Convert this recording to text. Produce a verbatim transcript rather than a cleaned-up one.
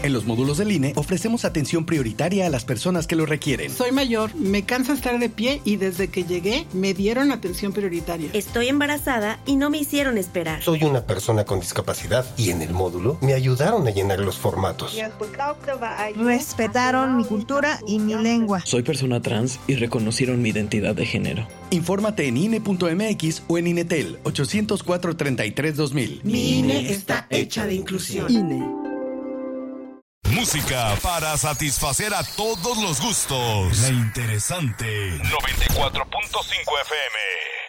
En los módulos del I N E ofrecemos atención prioritaria a las personas que lo requieren. Soy mayor, me cansa estar de pie y desde que llegué me dieron atención prioritaria. Estoy embarazada y no me hicieron esperar. Soy una persona con discapacidad y en el módulo me ayudaron a llenar los formatos. Respetaron mi cultura y mi lengua. Soy persona trans y reconocieron mi identidad de género. Infórmate en I N E punto M X o en INETEL ochocientos cuatro, treinta y tres, dos mil. Mi I N E está hecha de inclusión. I N E. Música para satisfacer a todos los gustos. La interesante. noventa y cuatro punto cinco F M.